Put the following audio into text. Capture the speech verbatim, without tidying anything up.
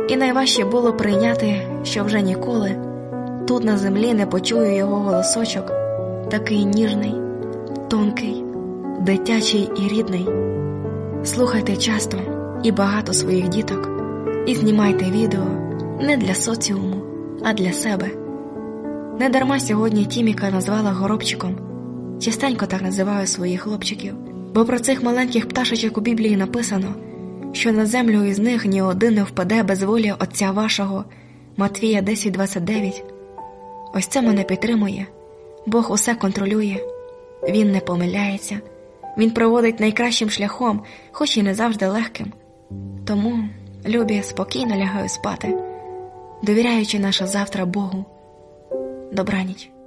І найважче було прийняти, що вже ніколи тут на землі не почую його голосочок, такий ніжний, тонкий, дитячий і рідний. Слухайте часто і багато своїх діток, і знімайте відео не для соціуму, а для себе. Недарма сьогодні Тіміка назвала горобчиком. Частенько так називаю своїх хлопчиків, бо про цих маленьких пташечок у Біблії написано, що на землю із них ні один не впаде без волі Отця вашого. Матвія десять двадцять дев'ять. Ось це мене підтримує. Бог усе контролює. Він не помиляється. Він проводить найкращим шляхом, хоч і не завжди легким. Тому, любі, спокійно лягаю спати, довіряючи наше завтра Богу. Добраніч.